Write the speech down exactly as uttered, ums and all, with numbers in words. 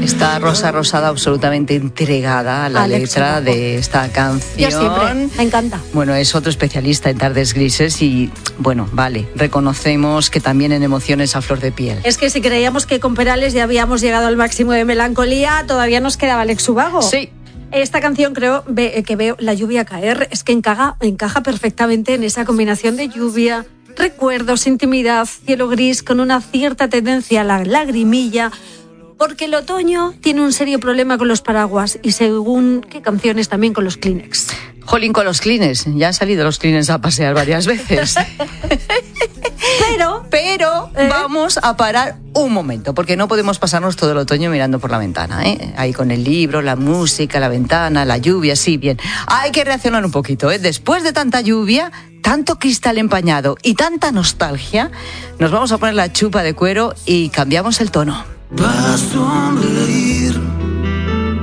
Está Rosa Rosada absolutamente entregada a la Alex letra Ubago. de esta canción. Yo siempre, me encanta. Bueno, es otro especialista en tardes grises y, bueno, vale, reconocemos que también en emociones a flor de piel. Es que si creíamos que con Perales ya habíamos llegado al máximo de melancolía, todavía nos quedaba Alex Ubago. Sí. Esta canción creo ve, que veo la lluvia caer, es que encaja, encaja perfectamente en esa combinación de lluvia, recuerdos, intimidad, cielo gris con una cierta tendencia a la lagrimilla, porque el otoño tiene un serio problema con los paraguas y según qué canciones también con los Kleenex. Jolín, con los Kleenex, ya han salido los Kleenex a pasear varias veces. Pero, Pero ¿eh? vamos a parar un momento, porque no podemos pasarnos todo el otoño mirando por la ventana, ¿eh? Ahí con el libro, la música, la ventana, la lluvia, sí, bien. Hay que reaccionar un poquito, ¿eh? Después de tanta lluvia, tanto cristal empañado y tanta nostalgia, nos vamos a poner la chupa de cuero y cambiamos el tono. Va a sonreír.